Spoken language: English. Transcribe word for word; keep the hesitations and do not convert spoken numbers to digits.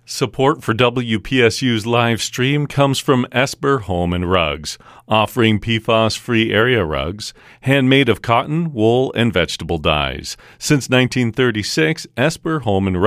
Support for W P S U's live stream comes from Esper Home and Rugs, offering P FAS-free area rugs, handmade of cotton, wool, and vegetable dyes. Since nineteen thirty-six, Esper Home and Rugs